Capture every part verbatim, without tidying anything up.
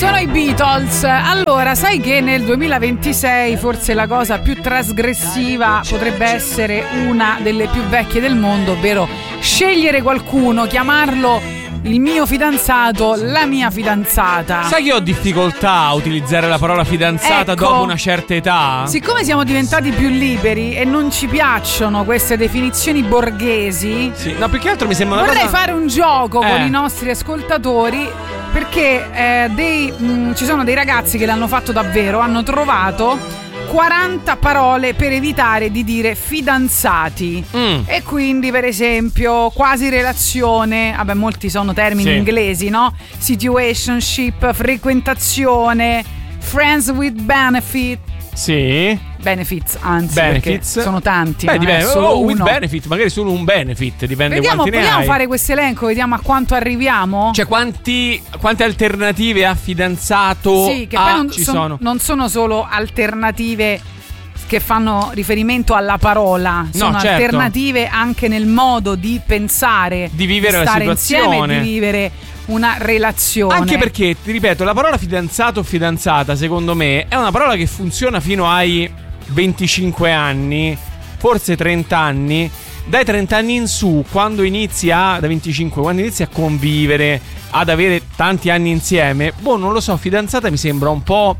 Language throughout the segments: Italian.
Sono i Beatles. Allora, sai che nel duemilaventisei forse la cosa più trasgressiva potrebbe essere una delle più vecchie del mondo, ovvero scegliere qualcuno, chiamarlo il mio fidanzato, la mia fidanzata. Sai che ho difficoltà a utilizzare la parola fidanzata, ecco, dopo una certa età? Siccome siamo diventati più liberi e non ci piacciono queste definizioni borghesi, sì. No, più che altro mi sembra una vorrei cosa... fare un gioco eh. con i nostri ascoltatori, perché eh, dei, mh, ci sono dei ragazzi che l'hanno fatto davvero, hanno trovato quaranta parole per evitare di dire fidanzati. Mm. E quindi, per esempio, quasi relazione, vabbè, molti sono termini sì. inglesi, no? Situationship, frequentazione, friends with benefit. Sì. Benefits, anzi, benefits. Perché sono tanti. Beh, dipende. Solo oh, with uno. benefit, magari solo un benefit, dipende. Vediamo, quanti ne vogliamo hai. fare questo elenco, vediamo a quanto arriviamo. Cioè, quanti, quante alternative a fidanzato sì, che a, poi non, ci son, sono? Non sono solo alternative che fanno riferimento alla parola, sono no, certo. alternative anche nel modo di pensare, di vivere di stare la situazione, insieme, di vivere una relazione. Anche perché, ti ripeto, la parola fidanzato o fidanzata, secondo me, è una parola che funziona fino ai venticinque anni, forse trenta anni. Dai trenta anni in su, quando inizi a da venticinque, quando inizi a convivere, ad avere tanti anni insieme, boh, non lo so, fidanzata mi sembra un po',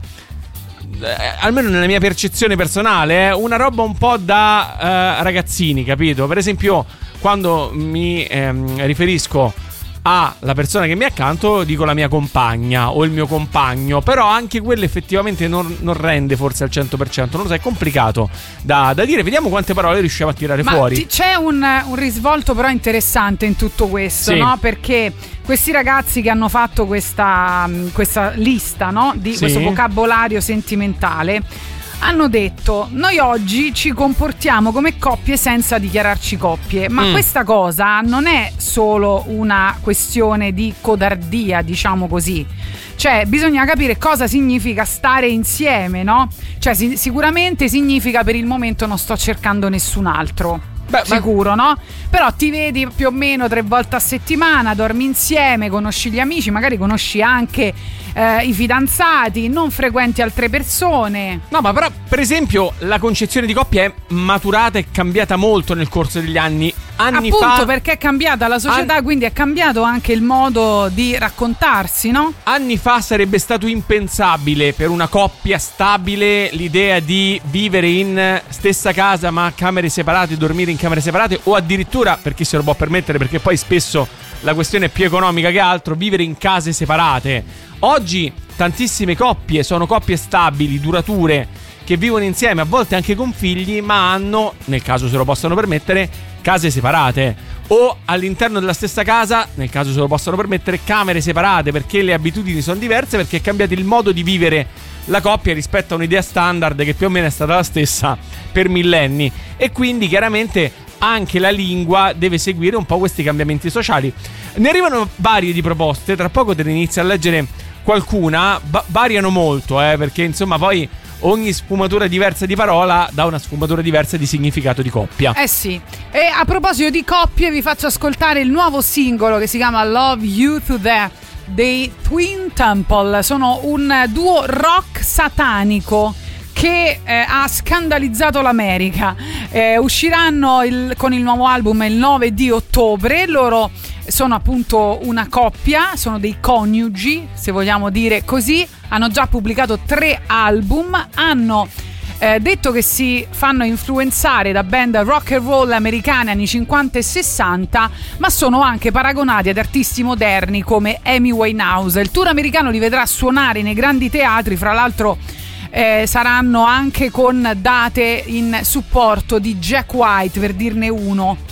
eh, almeno nella mia percezione personale, eh, una roba un po' da eh, ragazzini, capito? Per esempio, quando mi ehm, riferisco alla persona che mi è accanto, dico la mia compagna o il mio compagno, però anche quello effettivamente non, non rende forse al cento per cento, non lo so, è complicato da, da dire. Vediamo quante parole riusciamo a tirare Ma fuori. Ti, c'è un, un risvolto però interessante in tutto questo, sì. no? Perché questi ragazzi che hanno fatto questa, questa lista, no? Di sì. questo vocabolario sentimentale, hanno detto: noi oggi ci comportiamo come coppie senza dichiararci coppie. Ma mm. questa cosa non è solo una questione di codardia, diciamo così. Cioè, bisogna capire cosa significa stare insieme, no? Cioè, si- sicuramente significa per il momento non sto cercando nessun altro. Beh, sicuro, ma... no? Però ti vedi più o meno tre volte a settimana, dormi insieme, conosci gli amici, magari conosci anche eh, i fidanzati, non frequenti altre persone. No, ma però, per esempio, la concezione di coppia è maturata e cambiata molto nel corso degli anni. Anni Appunto, fa, perché è cambiata la società, an... quindi è cambiato anche il modo di raccontarsi, no? Anni fa sarebbe stato impensabile per una coppia stabile l'idea di vivere in stessa casa ma camere separate, dormire in camere separate, o addirittura, per chi se lo può permettere, perché poi spesso la questione è più economica che altro, vivere in case separate. Oggi tantissime coppie sono coppie stabili, durature, che vivono insieme, a volte anche con figli, ma hanno, nel caso se lo possono permettere, case separate, o all'interno della stessa casa, nel caso se lo possono permettere, camere separate, perché le abitudini sono diverse, perché è cambiato il modo di vivere la coppia rispetto a un'idea standard che più o meno è stata la stessa per millenni, e quindi chiaramente anche la lingua deve seguire un po' questi cambiamenti sociali. Ne arrivano varie di proposte, tra poco te ne inizio a leggere qualcuna, va- variano molto, eh, perché insomma poi ogni sfumatura diversa di parola dà una sfumatura diversa di significato di coppia. Eh sì. E a proposito di coppie, vi faccio ascoltare il nuovo singolo che si chiama Love You to Death dei Twin Temple. Sono un duo rock satanico che eh, ha scandalizzato l'America. Eh, usciranno il, con il nuovo album il nove di ottobre. Loro sono appunto una coppia, sono dei coniugi, se vogliamo dire così. Hanno già pubblicato tre album, hanno eh, detto che si fanno influenzare da band rock and roll americane anni cinquanta e sessanta, ma sono anche paragonati ad artisti moderni come Amy Winehouse. Il tour americano li vedrà suonare nei grandi teatri, fra l'altro eh, saranno anche con date in supporto di Jack White, per dirne uno.